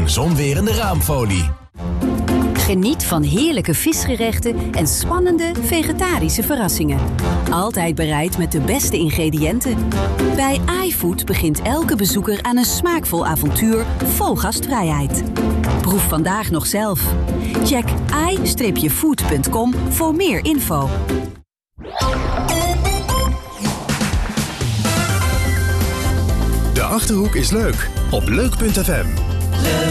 en zonwerende raamfolie. Geniet van heerlijke visgerechten en spannende vegetarische verrassingen. Altijd bereid met de beste ingrediënten. Bij iFood begint elke bezoeker aan een smaakvol avontuur vol gastvrijheid. Proef vandaag nog zelf. Check i-food.com voor meer info. De Achterhoek is leuk op leuk.fm.